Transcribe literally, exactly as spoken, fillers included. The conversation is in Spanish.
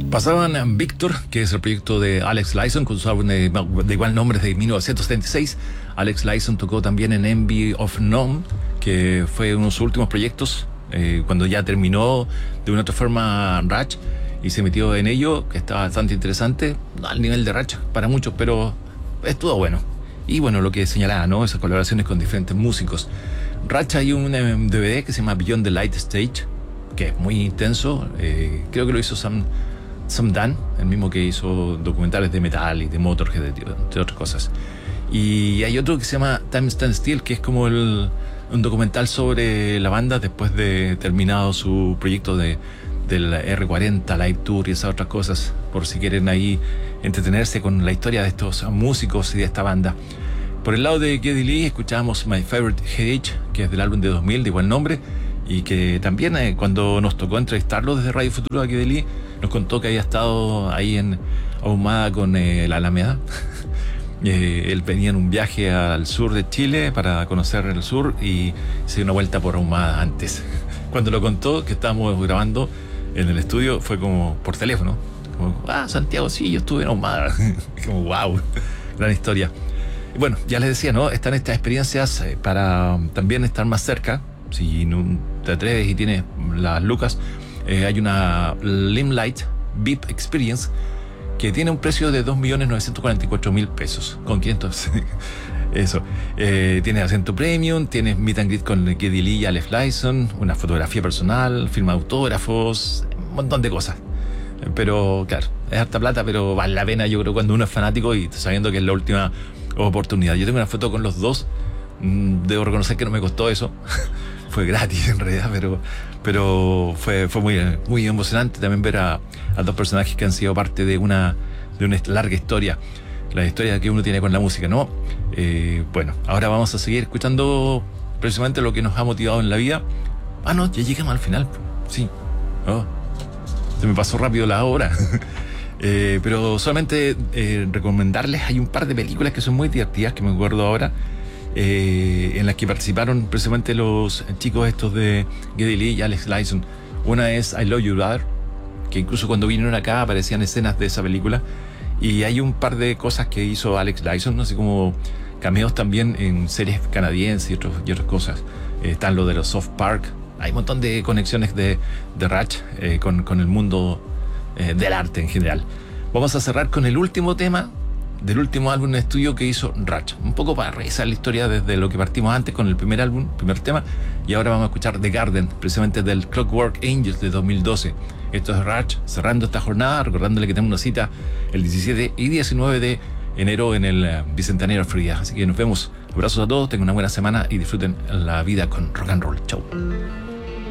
Pasaban Victor, que es el proyecto de Alex Lifeson, con su álbum de, de igual nombre de mil novecientos setenta y seis. Alex Lifeson tocó también en Envy of None, que fue uno de sus últimos proyectos, eh, cuando ya terminó de una otra forma Ratch y se metió en ello, que estaba bastante interesante, al nivel de Ratch para muchos, pero estuvo bueno. Y bueno, lo que señalaba, ¿no? Esas colaboraciones con diferentes músicos. Ratch, hay un D V D que se llama Beyond the Light Stage, que es muy intenso. Eh, creo que lo hizo Sam Sam Dan, el mismo que hizo documentales de metal y de Motorhead, entre otras cosas. Y hay otro que se llama Time Stand Still, que es como el, un documental sobre la banda después de terminado su proyecto de, del R cuarenta Live Tour y esas otras cosas, por si quieren ahí entretenerse con la historia de estos músicos y de esta banda. Por el lado de Geddy Lee escuchábamos My Favorite Age, que es del álbum de dos mil de igual nombre, y que también eh, cuando nos tocó entrevistarlo desde Radio Futuro a Geddy Lee, nos contó que había estado ahí en Ahumada con eh, la Alameda. eh, él venía en un viaje al sur de Chile para conocer el sur y se dio una vuelta por Ahumada antes. Cuando lo contó, que estábamos grabando en el estudio, fue como por teléfono, como, ah, Santiago, sí, yo estuve en Ahumada. Como, wow, gran historia. Y bueno, ya les decía, ¿no? Están estas experiencias eh, para um, también estar más cerca. Si no te atreves y tienes las lucas, eh, hay una Limelight V I P Experience que tiene un precio de dos millones novecientos cuarenta y cuatro mil pesos con quinientos. Eso. Eh, tienes asiento premium, tienes meet and greet con Geddy Lee y Alex Lifeson, una fotografía personal, firma de autógrafos, un montón de cosas. Pero claro, es harta plata, pero vale la pena, yo creo, cuando uno es fanático y sabiendo que es la última oportunidad. Yo tengo una foto con los dos. Debo reconocer que no me costó eso. Fue gratis en realidad, pero, pero fue, fue muy, muy emocionante también ver a, a dos personajes que han sido parte de una, de una larga historia, la historia que uno tiene con la música, ¿no? Eh, bueno, ahora vamos a seguir escuchando precisamente lo que nos ha motivado en la vida. Ah, no, ya llegamos al final. Sí. Oh, se me pasó rápido la hora. eh, pero solamente eh, recomendarles, hay un par de películas que son muy divertidas, que me acuerdo ahora. Eh, en las que participaron precisamente los chicos estos de Geddy Lee y Alex Lifeson. Una es I Love You Brother, que incluso cuando vinieron acá aparecían escenas de esa película, y hay un par de cosas que hizo Alex Lifeson, así como cameos también en series canadienses y, otros, y otras cosas. Eh, están lo de los Soft Park, hay un montón de conexiones de, de Ratch eh, con, con el mundo eh, del arte en general. Vamos a cerrar con el último tema del último álbum de estudio que hizo Ratch, un poco para revisar la historia desde lo que partimos antes con el primer álbum, primer tema, y ahora vamos a escuchar The Garden, precisamente del Clockwork Angels de dos mil doce. Esto es Ratch cerrando esta jornada, recordándole que tenemos una cita el diecisiete y diecinueve de enero en el uh, Bicentenario Frida. Así que nos vemos, abrazos a todos, tengan una buena semana y disfruten la vida con rock and roll. Chau.